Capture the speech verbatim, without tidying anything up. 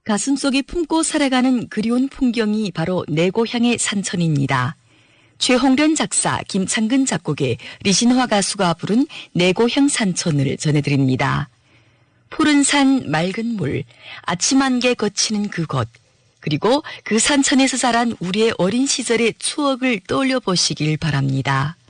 가슴속에 품고 살아가는 그리운 풍경이 바로 내 고향의 산천입니다. 최홍련 작사, 김창근 작곡의 리신화 가수가 부른 내 고향 산천을 전해드립니다. 푸른 산, 맑은 물, 아침 안개 거치는 그곳, 그리고 그 산천에서 자란 우리의 어린 시절의 추억을 떠올려 보시길 바랍니다.